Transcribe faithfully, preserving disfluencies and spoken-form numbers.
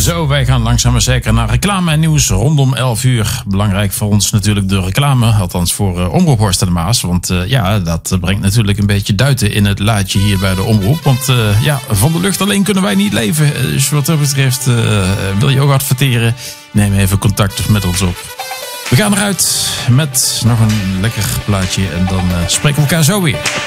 Zo, wij gaan langzaam maar zeker naar reclame en nieuws rondom elf uur. Belangrijk voor ons natuurlijk de reclame, althans voor uh, Omroep Horst en de Maas. Want uh, ja, dat brengt natuurlijk een beetje duiten in het laadje hier bij de Omroep. Want uh, ja, van de lucht alleen kunnen wij niet leven. Dus wat dat betreft, uh, wil je ook adverteren? Neem even contact met ons op. We gaan eruit met nog een lekker plaatje en dan uh, spreken we elkaar zo weer.